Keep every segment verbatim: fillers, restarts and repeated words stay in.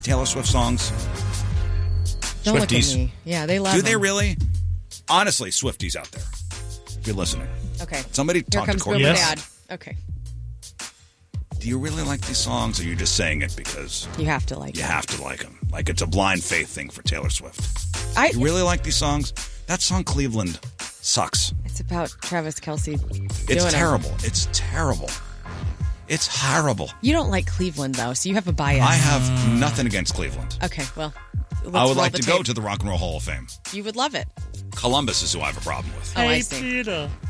Taylor Swift songs? Don't Swifties. look at me. Yeah, they love Do them. they really? Honestly, Swifties out there, if you're listening. Okay. Somebody Here talk to comes Courtney. Boomer Yes. Dad. Okay. Do you really like these songs, or are you just saying it because You have to like you it. have to like them? Like it's a blind faith thing for Taylor Swift. I, You really like these songs? That song Cleveland sucks. It's about Travis Kelce. It's doing it. terrible. It's terrible. It's horrible. You don't like Cleveland, though, so you have a bias. I have nothing against Cleveland. Okay, well, let's I would roll like the to tape. go to the Rock and Roll Hall of Fame. You would love it. Columbus is who I have a problem with. Oh, I see.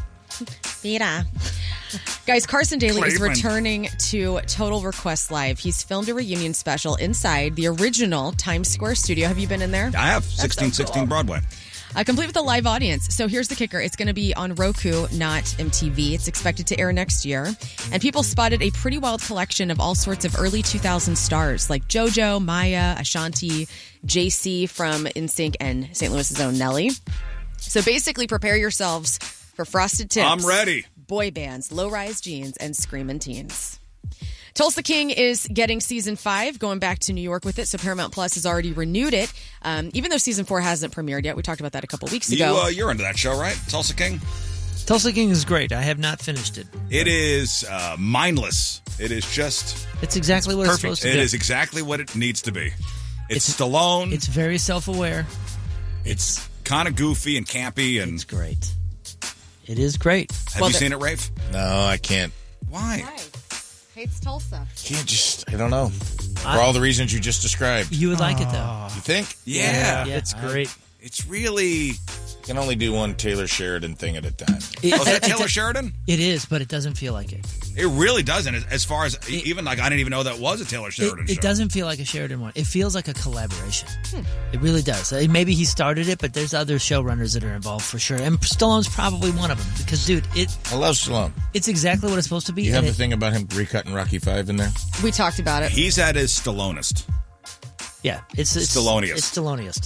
Peter. Guys, Carson Daly is Cleveland. returning to Total Request Live. He's filmed a reunion special inside the original Times Square studio. Have you been in there? I have sixteen sixteen Broadway. Uh, complete with a live audience. So here's the kicker. It's going to be on Roku, not M T V. It's expected to air next year. And people spotted a pretty wild collection of all sorts of early two thousand stars like JoJo, Maya, Ashanti, J C from N Sync, and Saint Louis's own Nelly. So basically, prepare yourselves for Frosted Tips. I'm ready. Boy bands, low-rise jeans, and screamin' teens. Tulsa King is getting season five, going back to New York with it. So Paramount Plus has already renewed it, um, even though season four hasn't premiered yet. We talked about that a couple weeks You, ago. uh, you're into that show, right? Tulsa King? Tulsa King is great. I have not finished it. It is uh, mindless. It is just It's exactly what it's perfect. supposed to It be. is exactly what it needs to be. It's, It's- Stallone. It's very self-aware. It's kind of goofy and campy. And It's great. It is great. have Well, you the- seen it, Rafe? No, I can't. Why? Hates Tulsa. Can't just. I don't know. For all the reasons you just described. You would like it, though. You think? Yeah. Yeah, It's great. It's really. I can only do one Taylor Sheridan thing at a time. It, Oh, is that it- Taylor it- Sheridan? it is, but it doesn't feel like it. It really doesn't. As far as even like I didn't even know that was a Taylor Sheridan It, show. it doesn't feel like a Sheridan one. It feels like a collaboration. It really does. Uh, Maybe he started it, but there's other showrunners that are involved for sure. And Stallone's probably one of them because, dude, it I love Stallone. it's exactly what it's supposed to be. You have and the it- thing about him recutting Rocky Five in there? We talked about it. He's at his Stallonist. Yeah, it's it's Stalloniest. It's Stalloniest.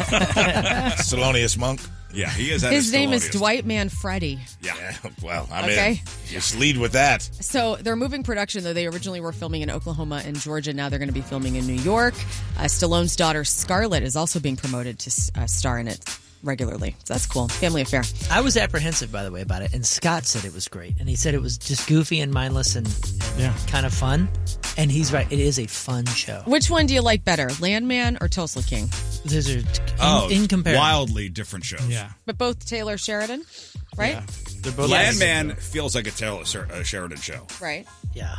Stallonius Monk? Yeah, he is at his His name is Stalloniest. Dwight Manfredi. Yeah. Yeah, well, I'm Okay. in. Just lead with that. So they're moving production, though. They originally were filming in Oklahoma and Georgia. Now they're going to be filming in New York. Uh, Stallone's daughter, Scarlett, is also being promoted to uh, star in it regularly. So that's cool. Family affair. I was apprehensive, by the way, about it, and Scott said it was great, and he said it was just goofy and mindless and, and Yeah. kind of fun. And he's right; it is a fun show. Which one do you like better, Landman or Tulsa King? Those are in, Oh, in comparison. wildly different shows. Yeah. But both Taylor Sheridan, right? Yeah. They're both Landman feels like a Taylor Sher- uh, Sheridan show. Right. Yeah,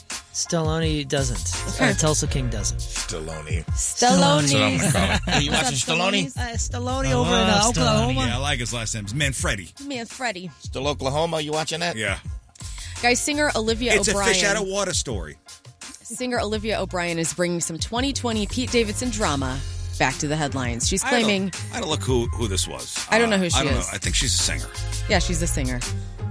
Stallone doesn't. Okay. Uh, Tulsa King doesn't. Stallone. Stallone. That's what I'm going to call it. Are you watching Stallone? Uh, Stallone over in, uh, Oklahoma. Yeah, I like his last name. It's Manfredi. Manfredi. Still Oklahoma? You watching that? Yeah. Guys, singer Olivia It's O'Brien. a fish out of water story. Singer Olivia O'Brien is bringing some twenty twenty Pete Davidson drama back to the headlines. She's I don't- claiming, I don't look who, who this was. I don't know Uh, who she I don't is. know. I think she's a singer. yeah, she's a singer.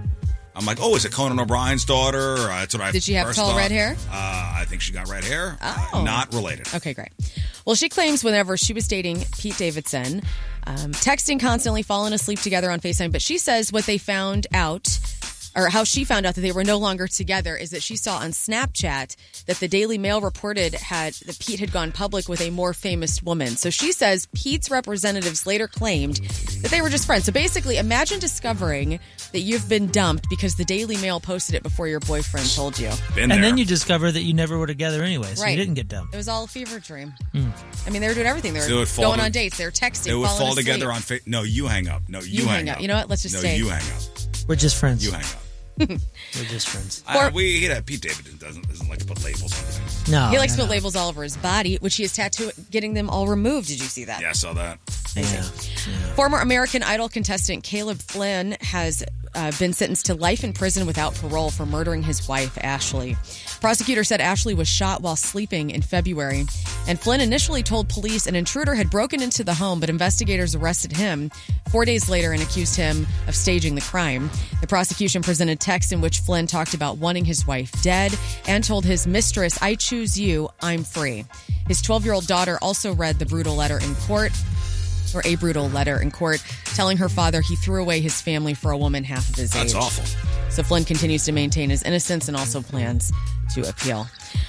I'm like, oh, is it Conan O'Brien's daughter? Uh, That's what I Did she have first tall thought. red hair? Uh, I think she got red hair. Oh. Uh, not related. Okay, great. Well, she claims whenever she was dating Pete Davidson, um, texting constantly, falling asleep together on FaceTime. But she says what they found out, or how she found out that they were no longer together, is that she saw on Snapchat that the Daily Mail reported had that Pete had gone public with a more famous woman. So she says Pete's representatives later claimed that they were just friends. So basically, imagine discovering that you've been dumped because the Daily Mail posted it before your boyfriend told you. Been And there. then you discover that you never were together anyway, so Right. you didn't get dumped. It was all a fever dream. I mean, they were doing everything. They were So it would fall going to- on dates. They were texting. They would falling fall asleep. together on fa- No, you hang up. No, you, You hang up. You know what? Let's just no, stay. you hang up. We're just friends. You hang up. We're just friends. I, we hit Pete Davidson doesn't doesn't like to put labels on things. No, He likes to no, put no. labels all over his body, which he is tattooed, getting them all removed. Did you see that? Yeah, I saw that. Yeah. Former American Idol contestant Caleb Flynn has uh, been sentenced to life in prison without parole for murdering his wife, Ashley. Prosecutor said Ashley was shot while sleeping in February, and Flynn initially told police an intruder had broken into the home, but investigators arrested him four days later and accused him of staging the crime. The prosecution presented texts in which Flynn talked about wanting his wife dead and told his mistress, "I choose you, I'm free." His twelve-year-old daughter also read the brutal letter in court. or a brutal letter in court telling her father he threw away his family for a woman half of his age. That's awful. So Flynn continues to maintain his innocence and also plans to appeal.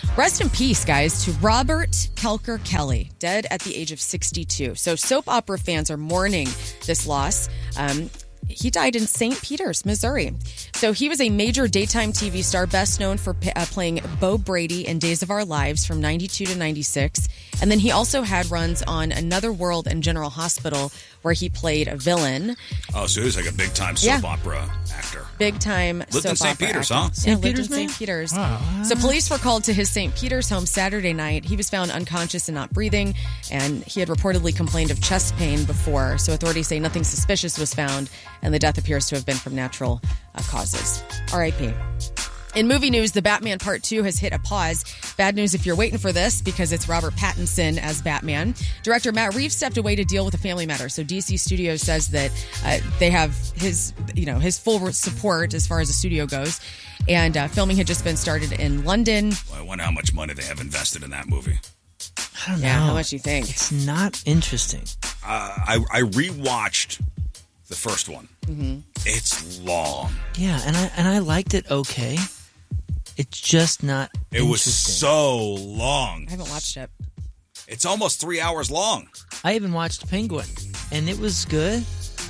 Rest in peace, guys, to Robert Kelker Kelly, dead at the age of sixty-two. So soap opera fans are mourning this loss. Um, he died in Saint Peters, Missouri. So he was a major daytime T V star, best known for uh, playing Bo Brady in Days of Our Lives from ninety-two to ninety-six. And then he also had runs on Another World and General Hospital, where he played a villain. Oh, so he was like a big-time soap Yeah. opera actor. Big time Lived in soap Saint opera Peters, actor. huh? Yeah, Saint lived Peters, in Saint man? Peters. Wow. So police were called to his Saint Peters home Saturday night. He was found unconscious and not breathing, and he had reportedly complained of chest pain before. So authorities say nothing suspicious was found, and the death appears to have been from natural uh, causes. R I P In movie news, The Batman Part two has hit a pause. Bad news if you're waiting for this, because it's Robert Pattinson as Batman. Director Matt Reeves stepped away to deal with a family matter. So D C Studios says that uh, they have his, you know, his full support as far as the studio goes. And uh, filming had just been started in London. Well, I wonder how much money they have invested in that movie. I don't know. Yeah, how much do you think? It's not interesting. Uh, I, I rewatched the first one. Mm-hmm. It's long. Yeah, and I and I liked it okay. It's just not It was interesting. so long. I haven't watched it. It's almost three hours long. I even watched Penguin, and it was good.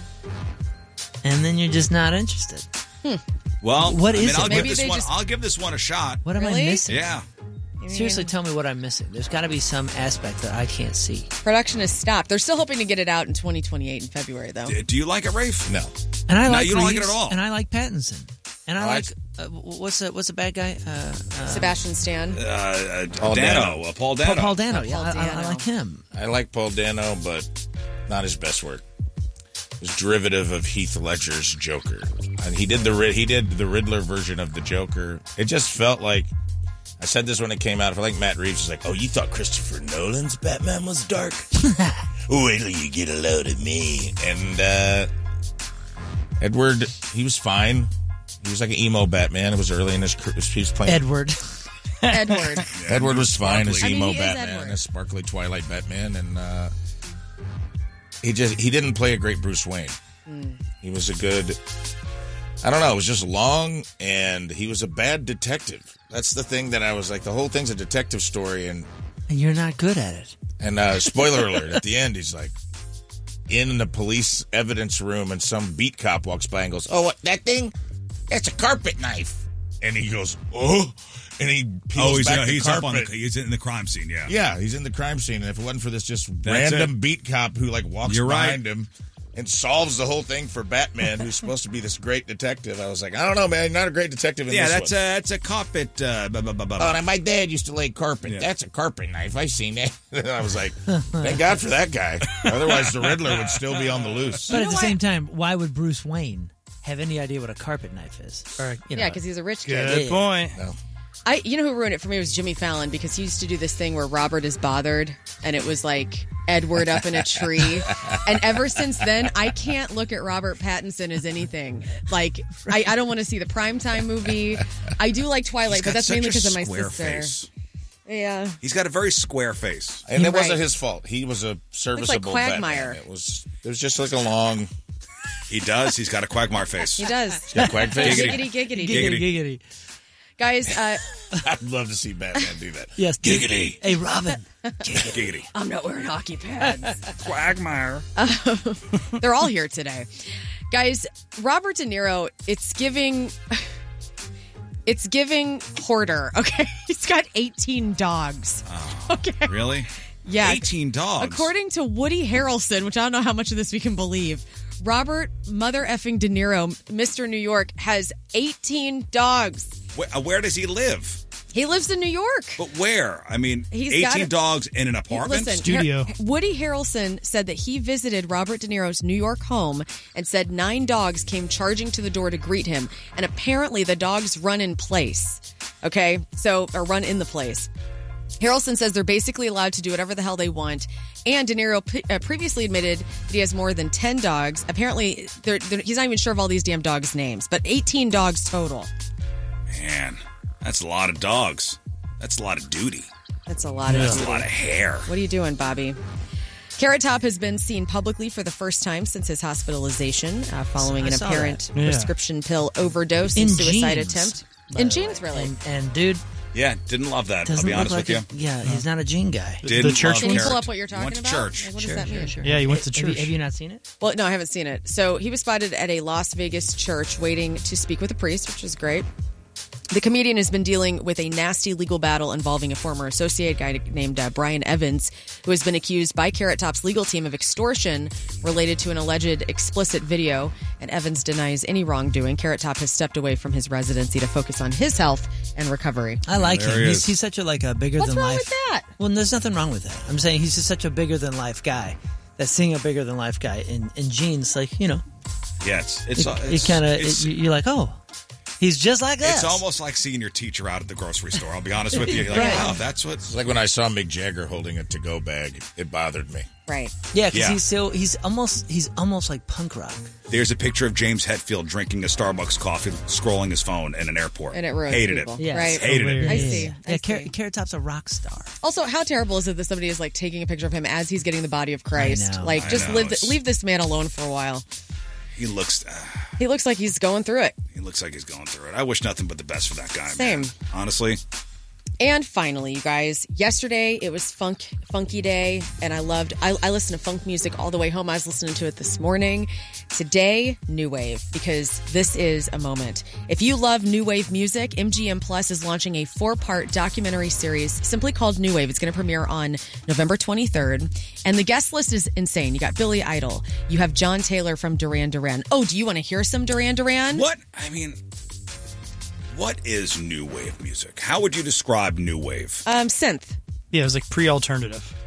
And then you're just not interested. Well, What I is mean, it? I'll give Maybe this they one. just- I'll give this one a shot. What am Really? I missing? Yeah. Seriously, tell me what I'm missing. There's got to be some aspect that I can't see. Production has stopped. They're still hoping to get it out in twenty twenty-eight in February, though. D- Do you like it, Rafe? No. And I No, like you don't like it Reeves, at all. And I like Pattinson. And I I like like- uh, what's the what's the bad guy? Uh, uh, Sebastian Stan. Uh, uh, Paul Dano. Dano. Uh, Paul Paul, Dano. Paul Dano. Oh, Yeah, Paul I, I, I Dano. like him. I like Paul Dano, but not his best work. It was derivative of Heath Ledger's Joker. And he did the Rid- he did the Riddler version of the Joker. It just felt like, I said this when it came out, I feel like Matt Reeves was like, oh, you thought Christopher Nolan's Batman was dark? Wait till you get a load of me. And uh, Edward, he was fine. He was like an emo Batman. It was early in his career. He was playing. Edward. Edward. Edward was fine as Sparkly. emo I mean, he is Batman, Edward. a sparkly Twilight Batman, and uh, he just he didn't play a great Bruce Wayne. Mm. He was a good, I don't know, it was just long, and he was a bad detective. That's the thing that I was like, the whole thing's a detective story, and And you're not good at it. and uh, spoiler alert, at the end he's like in the police evidence room, and some beat cop walks by and goes, "Oh, what, that thing? That's a carpet knife." And he goes, "Oh," and he peels Oh, he's, back uh, the he's carpet. up on the. He's in the crime scene. Yeah. Yeah, he's in the crime scene, and if it wasn't for this just That's random it. beat cop who like walks You're right. behind him and solves the whole thing for Batman, who's supposed to be this great detective, I was like, I don't know, man, you're not a great detective in Yeah, this that's a one. that's a carpet. Uh, bu- bu- bu- bu- Oh, and my dad used to lay carpet. Yeah. That's a carpet knife. I seen that. And I was like, thank God for that guy. Otherwise, the Riddler would still be on the loose. But at the same time, why would Bruce Wayne have any idea what a carpet knife is? Or you know, Yeah, because he's a rich kid. Yeah. point. No. I, you know who ruined it for me was Jimmy Fallon, because he used to do this thing where Robert is bothered, and it was like Edward up in a tree. And ever since then, I can't look at Robert Pattinson as anything. Like, I, I don't want to see the primetime movie. I do like Twilight, He's but got that's such mainly a because of my square sister. face. Yeah. He's got a very square face. And it Right. wasn't his fault. He was a serviceable Quagmire. Batman. It was, it was just like a long, He does. He's got a Quagmire face. He does. he's got quag face. Giggity. Giggity, giggity, Giggity. giggity. Guys, uh, I'd love to see Batman do that. Yes. Giggity. Hey, Robin. Giggity. I'm not wearing hockey pads. Quagmire. They're all here today. Guys, Robert De Niro, it's giving it's giving hoarder, okay? He's got eighteen dogs. Okay. Really? Yeah. eighteen dogs. According to Woody Harrelson, which I don't know how much of this we can believe, Robert mother effing De Niro, Mister New York, has eighteen dogs. Where, uh, where does he live? He lives in New York. But where? I mean, He's got eighteen it- dogs in an apartment? Listen, Studio. Har- Woody Harrelson said that he visited Robert De Niro's New York home and said nine dogs came charging to the door to greet him. And apparently the dogs run in place. Okay? So, or run in the place. Harrelson says they're basically allowed to do whatever the hell they want. And De Niro p- uh, previously admitted that he has more than ten dogs. Apparently, they're, they're, he's not even sure of all these damn dogs' names, but eighteen dogs total. Man, that's a lot of dogs. That's a lot of duty. That's a lot of That's a lot of hair. What are you doing, Bobby? Carrot Top has been seen publicly for the first time since his hospitalization uh, following I an saw apparent that. Yeah. prescription pill overdose In and suicide jeans, attempt. by In the jeans, way. really. And, and dude, Yeah, didn't love that. Doesn't I'll be look honest like with a, you. Yeah, he's not a Gene guy. Didn't The church love Can you Carrot. pull up what you're talking Went to about? church. Like, what Sure, does that sure, mean? sure. Yeah, he went to Have you- church. Have you not seen it? Well, no, I haven't seen it. So he was spotted at a Las Vegas church waiting to speak with a priest, which is great. The comedian has been dealing with a nasty legal battle involving a former associate guy named uh, Brian Evans, who has been accused by Carrot Top's legal team of extortion related to an alleged explicit video. And Evans denies any wrongdoing. Carrot Top has stepped away from his residency to focus on his health and recovery. I like There him. he He's, is. he's such a like a bigger What's than wrong life. with that? Well, there's nothing wrong with that. I'm saying he's just such a bigger than life guy. That's seeing a bigger than life guy in in Gene's like you know. Yeah, it's it's It, uh, it it's, kind of it's, you're like oh, he's just like us. it's almost like seeing your teacher out at the grocery store. I'll be honest with you. You're like, Right. wow, that's what. It's like when I saw Mick Jagger holding a to-go bag. It bothered me. Right. yeah, because Yeah. he's so he's almost he's almost like punk rock. There's a picture of James Hetfield drinking a Starbucks coffee, scrolling his phone in an airport. And it ruins Hated people. it. Yeah, Right. Hated it. weird. I Yeah, see. Yeah, I yeah see. Carrot, Carrot Top's a rock star. Also, how terrible is it that somebody is like taking a picture of him as he's getting the body of Christ? know. Like, I just know, live it's- leave this man alone for a while. He looks. Uh, He looks like he's going through it. he looks like he's going through it. I wish nothing but the best for that guy. Same. Man. Honestly. And finally, you guys, yesterday it was funk funky day, and I loved. I, I listened to funk music all the way home. I was listening to it this morning. Today, new wave, because this is a moment. If you love new wave music, M G M Plus is launching a four-part documentary series simply called New Wave. It's going to premiere on November twenty-third, and the guest list is insane. You got Billy Idol, you have John Taylor from Duran Duran. Oh, do you want to hear some Duran Duran? What? I mean, what is new wave music? How would you describe new wave? Um, synth. Yeah, it was like pre-alternative.